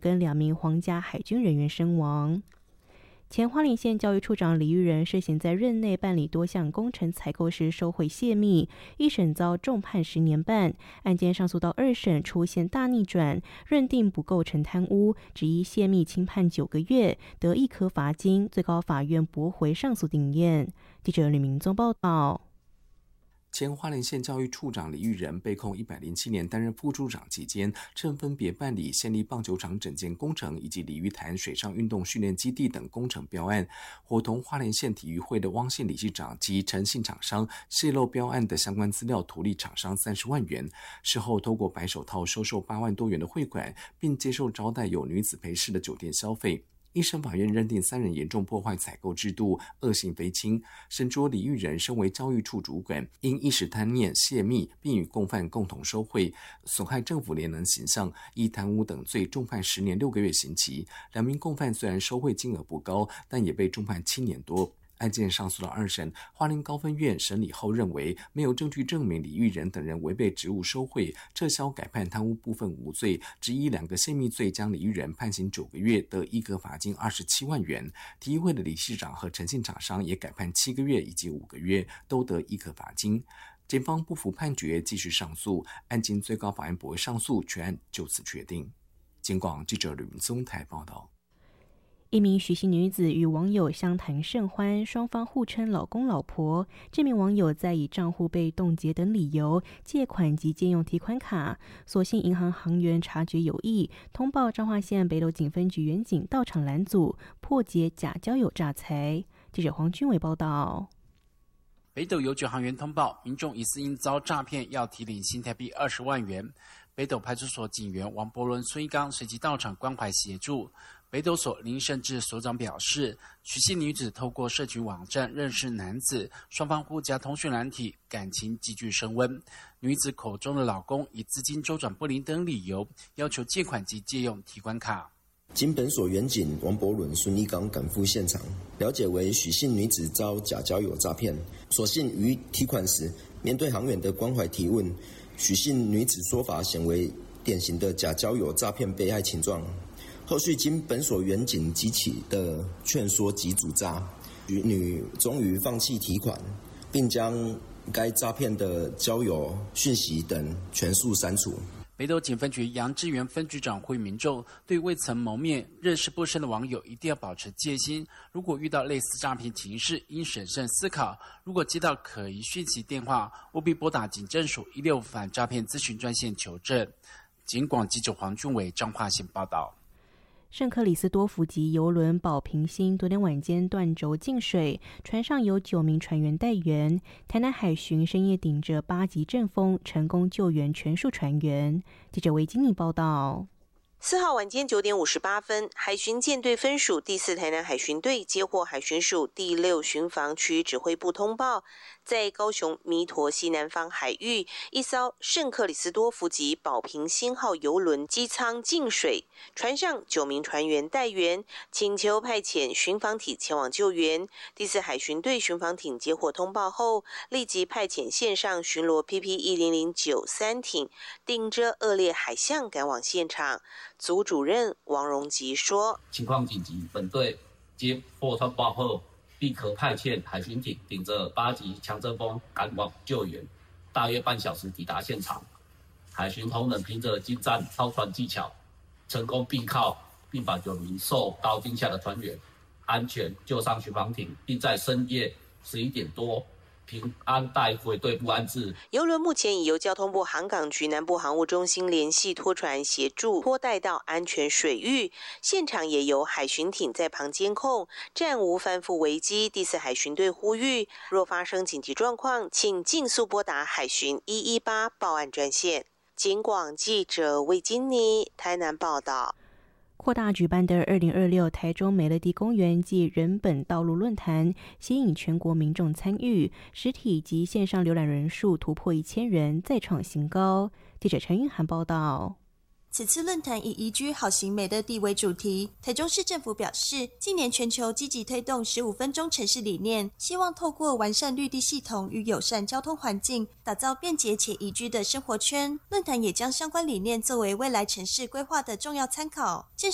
跟2名皇家海军人员身亡。前花莲县教育处长李玉仁涉嫌在任内办理多项工程采购时收贿泄密，一审遭重判10年半，案件上诉到2审出现大逆转，认定不构成贪污，只依泄密轻判9个月，得1颗罚金，最高法院驳回上诉定验。记者吕明宗报道。 前花莲县教育处长李玉仁被控107年担任副处长期间，趁分别办理县立棒球场整建工程以及鲤鱼潭水上运动训练基地等工程标案，伙同花莲县体育会的汪姓理事长及诚信厂商泄露标案的相关资料，图利厂商30万元。事后透过白手套收受8万多元的汇款，并接受招待有女子陪侍的酒店消费。一审法院认定3人严重破坏采购制度，恶性非轻。审酌李玉仁身为教育处主管，因一时贪念泄密，并与共犯共同收贿，损害政府廉能形象，依贪污等罪重判10年6个月刑期。2名共犯虽然收贿金额不高，但也被重判7年多。案件上诉到2审，花莲高分院审理后认为没有证据证明李玉仁等人违背职务收贿，撤销改判贪污部分无罪，只依2个泄密罪将李玉仁判刑9个月，得1颗罚金27万元。体育会的理事长和诚信厂商也改判7个月以及5个月，都得1颗罚金。检方不服判决，继续上诉，案经最高法院驳回上诉，全案就此确定。警广记者吕明宗台报道。 一名许姓女子与网友相谈甚欢，双方互称老公老婆。这名网友在以账户被冻结等理由借款及借用提款卡，所幸银行行员察觉有异，通报彰化县北斗警分局员警到场拦阻，破解假交友诈财。记者黄君伟报道。 北斗邮局行员通报，民众疑似因遭诈骗，要提领新台币20万元。北斗派出所警员王伯伦、孙一刚随即到场关怀协助。北斗所林胜志所长表示，许姓女子透过社群网站认识男子，双方互加通讯软体，感情急剧升温。女子口中的老公以资金周转不灵等理由，要求借款及借用提款卡。 经本所员警王伯伦、孙一刚赶赴现场，了解为许姓女子遭假交友诈骗，所幸于提款时，面对行员的关怀提问，许姓女子说法显为典型的假交友诈骗被害情状。后续经本所员警及其的劝说及阻诈，女终于放弃提款，并将该诈骗的交友讯息等全数删除。 北斗警分局杨志源分局长呼吁民众，对未曾谋面、认识不深的网友一定要保持戒心。如果遇到类似诈骗情势，应审慎思考。如果接到可疑讯息电话，务必拨打警政署165反诈骗咨询专线求证。警广记者黄俊伟彰化县报道。 圣克里斯多福级邮轮保平星昨天晚间断轴进水，船上有9名船员待援。台南海巡深夜顶着8级阵风，成功救援全数船员。记者维金妮报道。 4号晚间9点58分，海巡舰队分署第4台南海巡队接获海巡署第6巡防区指挥部通报，在高雄弥陀西南方海域，一艘圣克里斯多福级保平星号邮轮机舱进水，船上9名船员待援，请求派遣巡防艇前往救援。第4海巡队巡防艇接获通报后，立即派遣线上巡逻 PP10093艇，顶着恶劣海象赶往现场。组主任王荣吉说：“ 情况紧急，本队接获通报后，立刻派遣海巡艇顶着8级强阵风赶往救援，大约半小时抵达现场。海巡同仁凭着精湛操船技巧，成功并靠，并把9名受到惊吓的船员安全救上巡防艇，并在深夜11点多。”平安带回队部安置。 邮轮目前已由交通部航港局南部航务中心联系拖船协助拖带到安全水域，现场也由海巡艇在旁监控，暂无翻覆危机。第4海巡队呼吁，若发生紧急状况，请尽速拨打海巡118报案专线。警广记者魏金妮台南报道。 扩大举办的2026台中美乐蒂公园暨人本道路论坛，吸引全国民众参与，实体及线上浏览人数突破1000人，再创新高。记者陈韵涵报道。 此次论坛以宜居好行美乐蒂为主题，台中市政府表示，近年全球积极推动15分钟城市理念，希望透过完善绿地系统与友善交通环境，打造便捷且宜居的生活圈。论坛也将相关理念作为未来城市规划的重要参考。